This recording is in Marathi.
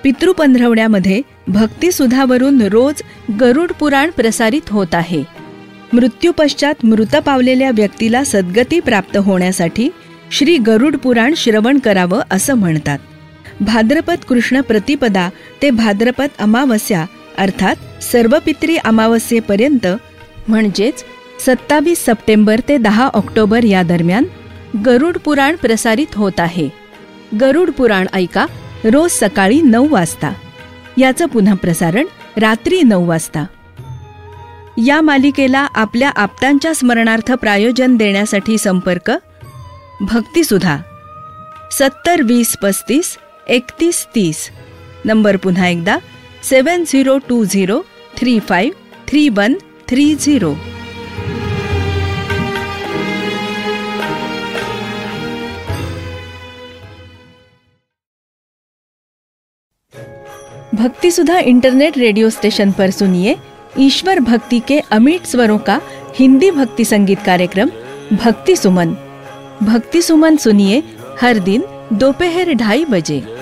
पितृपंधरवड्यामध्ये भक्तिसुधावरून रोज गरुड पुराण प्रसारित होत आहे. मृत्यूपश्चात मृत पावलेल्या व्यक्तीला सद्गती प्राप्त होण्यासाठी श्री गरुड पुराण श्रवण करावं असं म्हणतात. भाद्रपद कृष्ण प्रतिपदा ते भाद्रपद अमावस्या अर्थात सर्वपित्री अमावस्येपर्यंत म्हणजेच 27 सप्टेंबर ते 10 ऑक्टोबर या दरम्यान गरुड पुराण प्रसारित होत आहे. गरुड पुराण ऐका रोज सकाळी 9 वाजता. याचं पुन्हा प्रसारण रात्री 9 वाजता. या मालिकेला आपल्या आप्तांच्या स्मरणार्थ प्रायोजन देण्यासाठी संपर्क भक्तिसुधा 70 20 35 31 30. नंबर पुन्हा एकदा 7020 35 31 30. भक्तिसुधा इंटरनेट रेडियो स्टेशन पर सुनिए ईश्वर भक्ति के अमिट स्वरों का हिंदी भक्ति संगीत कार्यक्रम भक्ति सुमन. भक्ति सुमन सुनिए हर दिन दोपहर 2:30 बजे.